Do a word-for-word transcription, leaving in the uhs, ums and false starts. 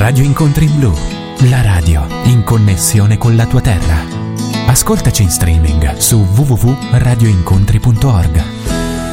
Radio Incontri Blu, la radio in connessione con la tua terra. Ascoltaci in streaming su w w w punto radio incontri punto org.